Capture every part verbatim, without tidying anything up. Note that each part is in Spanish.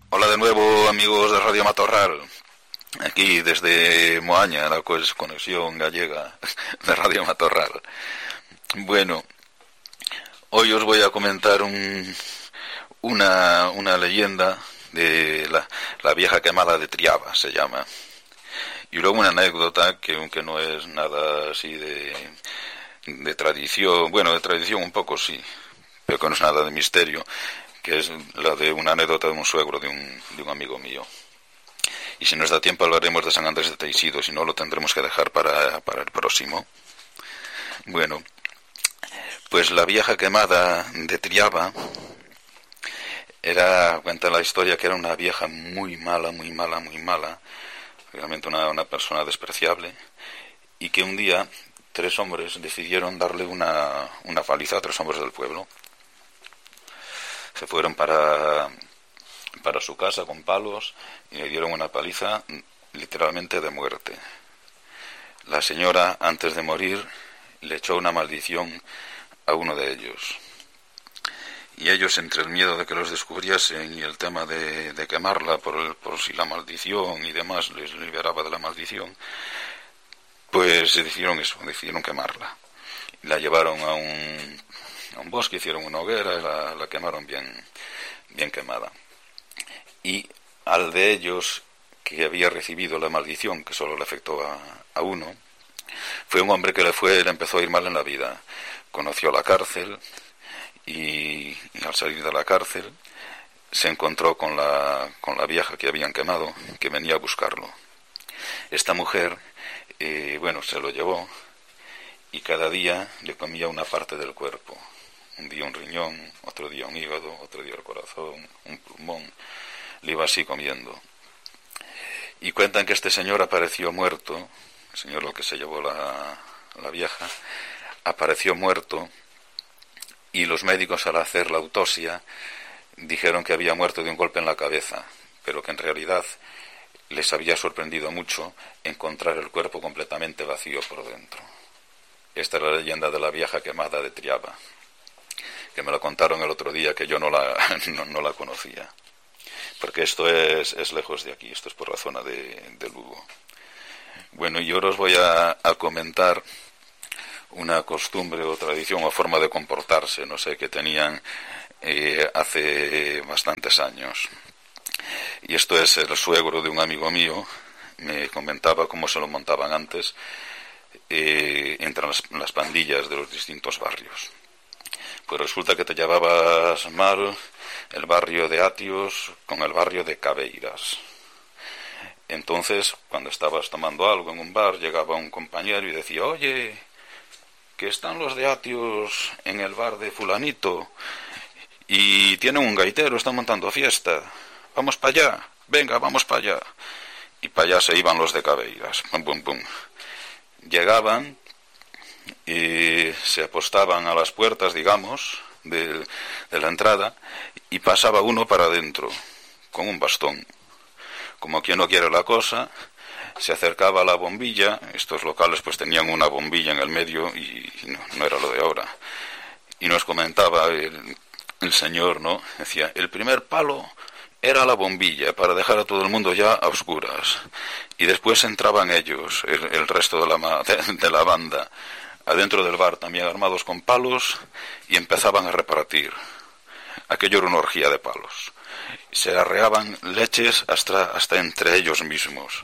Hola de nuevo, amigos de Radio Matorral. Aquí desde Moaña, la conexión gallega de Radio Matorral. Bueno, hoy os voy a comentar un, una, una leyenda de la, la vieja quemada de Triaba, se llama. Y luego una anécdota que, aunque no es nada así de, de tradición, bueno, de tradición un poco sí, pero que no es nada de misterio, que es la de una anécdota de un suegro de un, de un amigo mío. Y si nos da tiempo hablaremos de San Andrés de Teixido, si no lo tendremos que dejar para, para el próximo. Bueno, pues la vieja quemada de Triaba era, cuenta la historia que era una vieja muy mala, muy mala, muy mala, realmente una, una persona despreciable, y que un día tres hombres decidieron darle una, una paliza a tres hombres del pueblo. Se fueron para, para su casa con palos y le dieron una paliza literalmente de muerte. La señora, antes de morir, le echó una maldición a uno de ellos. Y ellos, entre el miedo de que los descubriesen y el tema de, de quemarla por, el, por si la maldición y demás les liberaba de la maldición, pues decidieron eso, decidieron quemarla. La llevaron a un... a un bosque, hicieron una hoguera y la, la quemaron bien, bien quemada. Y al de ellos, que había recibido la maldición, que solo le afectó a, a uno, fue un hombre que le fue, le empezó a ir mal en la vida. Conoció la cárcel y, y al salir de la cárcel se encontró con la, con la vieja que habían quemado, que venía a buscarlo. Esta mujer, eh, bueno, se lo llevó y cada día le comía una parte del cuerpo. Un día un riñón, otro día un hígado, otro día el corazón, un pulmón. Le iba así comiendo. Y cuentan que este señor apareció muerto, el señor al que se llevó la, la vieja, apareció muerto, y los médicos al hacer la autopsia dijeron que había muerto de un golpe en la cabeza, pero que en realidad les había sorprendido mucho encontrar el cuerpo completamente vacío por dentro. Esta es la leyenda de la vieja quemada de Triaba, que me lo contaron el otro día, que yo no la, no, no la conocía. Porque esto es, es lejos de aquí, esto es por la zona de, de Lugo. Bueno, y ahora os voy a, a comentar una costumbre o tradición o forma de comportarse, no sé, que tenían eh, hace bastantes años. Y esto es el suegro de un amigo mío, me comentaba cómo se lo montaban antes eh, entre las, las pandillas de los distintos barrios. Pues resulta que te llevabas mal el barrio de Atios con el barrio de Cabeiras. Entonces, cuando estabas tomando algo en un bar, llegaba un compañero y decía: oye, que están los de Atios en el bar de fulanito y tienen un gaitero, están montando fiesta. Vamos para allá, venga, vamos para allá. Y para allá se iban los de Cabeiras. Pum, pum, pum. Llegaban y se apostaban a las puertas, digamos, de, de la entrada, y pasaba uno para adentro con un bastón, como quien no quiere la cosa. Se acercaba a la bombilla. Estos locales pues tenían una bombilla en el medio y no, no era lo de ahora, y nos comentaba el, el señor, ¿no? Decía: el primer palo era la bombilla para dejar a todo el mundo ya a oscuras, y después entraban ellos, el, el resto de la, de, de la banda, adentro del bar también armados con palos, y empezaban a repartir. Aquello era una orgía de palos. Se arreaban leches hasta, hasta entre ellos mismos.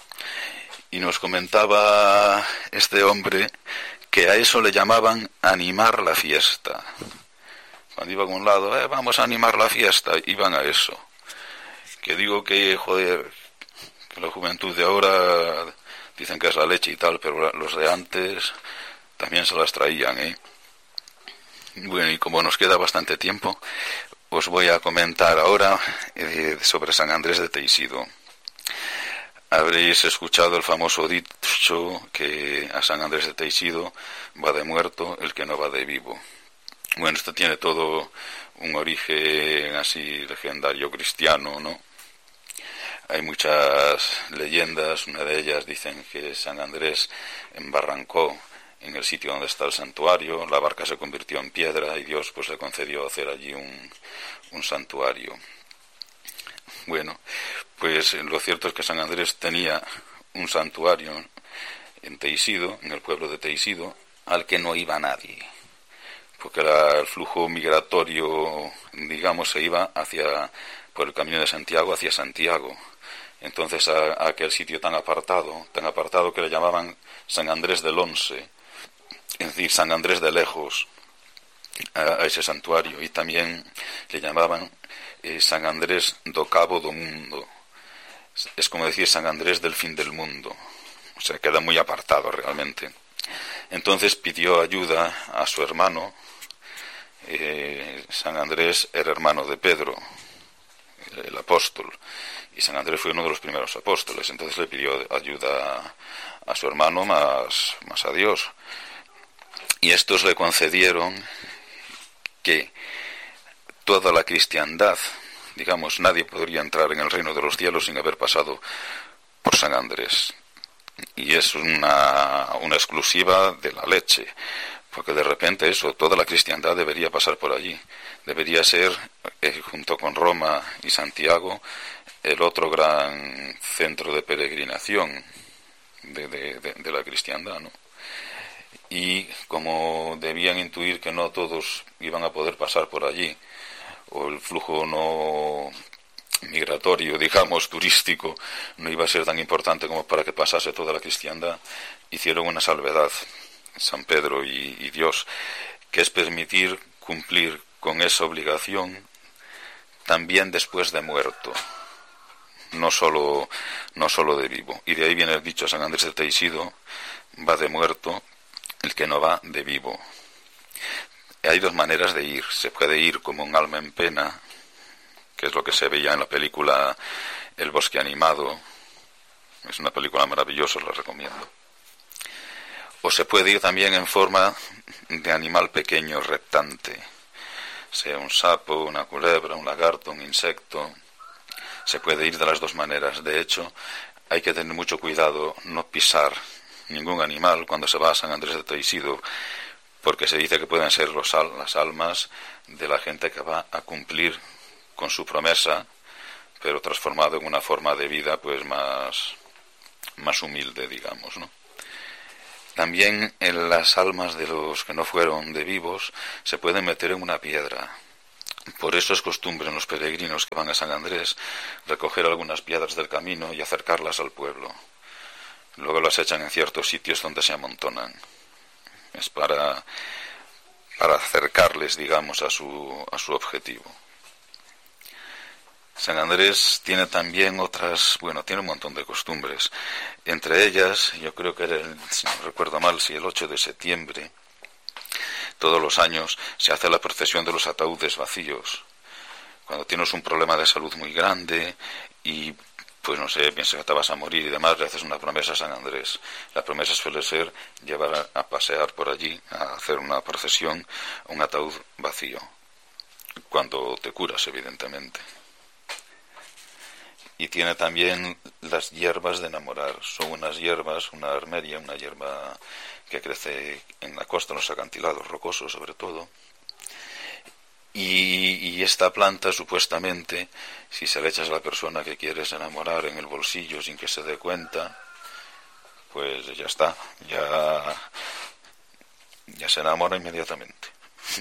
Y nos comentaba este hombre que a eso le llamaban animar la fiesta. Cuando iban a un lado, eh, vamos a animar la fiesta, iban a eso. Que digo que, joder, que la juventud de ahora dicen que es la leche y tal, pero los de antes también se las traían, ¿eh? Bueno, y como nos queda bastante tiempo, os voy a comentar ahora eh, sobre San Andrés de Teixido. Habréis escuchado el famoso dicho que a San Andrés de Teixido va de muerto el que no va de vivo. Bueno, esto tiene todo un origen así legendario cristiano, ¿no? Hay muchas leyendas, una de ellas dicen que San Andrés embarrancó en el sitio donde está el santuario, la barca se convirtió en piedra y Dios pues le concedió hacer allí un, un santuario. Bueno, pues lo cierto es que San Andrés tenía un santuario en Teixido, en el pueblo de Teixido, al que no iba nadie, porque era el flujo migratorio, digamos, se iba hacia por el camino de Santiago hacia Santiago. Entonces a, a aquel sitio tan apartado, tan apartado que le llamaban San Andrés del Once, es decir, San Andrés de lejos, a, a ese santuario, y también le llamaban eh, San Andrés do Cabo do Mundo. Es como decir San Andrés del fin del mundo, o sea, queda muy apartado realmente. Entonces pidió ayuda a su hermano. eh, San Andrés era hermano de Pedro, el, el apóstol, y San Andrés fue uno de los primeros apóstoles. Entonces le pidió ayuda a, a su hermano más, más a Dios, y estos le concedieron que toda la cristiandad, digamos, nadie podría entrar en el reino de los cielos sin haber pasado por San Andrés. Y es una, una exclusiva de la leche, porque de repente eso, toda la cristiandad debería pasar por allí. Debería ser, eh, junto con Roma y Santiago, el otro gran centro de peregrinación de, de, de, de la cristiandad, ¿no? Y como debían intuir que no todos iban a poder pasar por allí, o el flujo no migratorio, digamos, turístico, no iba a ser tan importante como para que pasase toda la cristiandad, hicieron una salvedad, San Pedro y, y Dios, que es permitir cumplir con esa obligación también después de muerto, no solo, no solo de vivo. Y de ahí viene el dicho: San Andrés de Teixido va de muerto el que no va de vivo. Hay dos maneras de ir. Se puede ir como un alma en pena, que es lo que se veía en la película El bosque animado. Es una película maravillosa, la recomiendo. O se puede ir también en forma de animal pequeño, reptante, sea un sapo, una culebra, un lagarto, un insecto. Se puede ir de las dos maneras. De hecho, hay que tener mucho cuidado no pisar ningún animal cuando se va a San Andrés de Teixido, porque se dice que pueden ser los al, las almas de la gente que va a cumplir con su promesa, pero transformado en una forma de vida pues más, más humilde, digamos, ¿no? También en las almas de los que no fueron de vivos se pueden meter en una piedra. Por eso es costumbre en los peregrinos que van a San Andrés recoger algunas piedras del camino y acercarlas al pueblo. Luego las echan en ciertos sitios donde se amontonan. Es para, para acercarles, digamos, a su, a su objetivo. San Andrés tiene también otras, bueno, tiene un montón de costumbres. Entre ellas, yo creo que era, el, si no recuerdo mal, si el ocho de septiembre, todos los años se hace la procesión de los ataúdes vacíos. Cuando tienes un problema de salud muy grande y, pues no sé, piensas que te vas a morir y demás, le haces una promesa a San Andrés. La promesa suele ser llevar a, a pasear por allí, a hacer una procesión, un ataúd vacío. Cuando te curas, evidentemente. Y tiene también las hierbas de enamorar. Son unas hierbas, una armeria, una hierba que crece en la costa, en los acantilados rocosos sobre todo. Y, y esta planta, supuestamente, si se le echas a la persona que quieres enamorar en el bolsillo sin que se dé cuenta, pues ya está, ya, ya se enamora inmediatamente.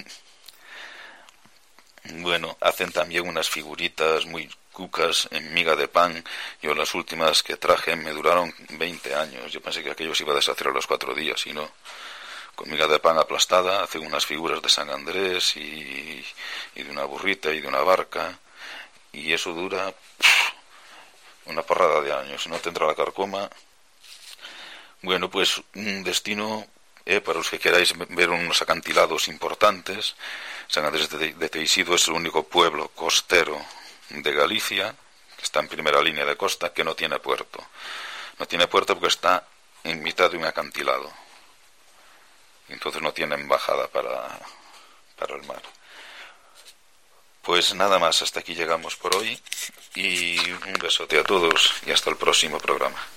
Bueno, hacen también unas figuritas muy cucas en miga de pan. Yo las últimas que traje me duraron veinte años. Yo pensé que aquello se iba a deshacer a los cuatro días y no. Con miga de pan aplastada hacen unas figuras de San Andrés y, y de una burrita y de una barca, y eso dura pff, una porrada de años. No tendrá la carcoma. Bueno, pues un destino eh, para los que queráis ver unos acantilados importantes. San Andrés de, de Teixido es el único pueblo costero de Galicia, que está en primera línea de costa, que no tiene puerto. No tiene puerto porque está en mitad de un acantilado. Entonces no tiene embajada para, para el mar. Pues nada más, hasta aquí llegamos por hoy. Y un besote a todos y hasta el próximo programa.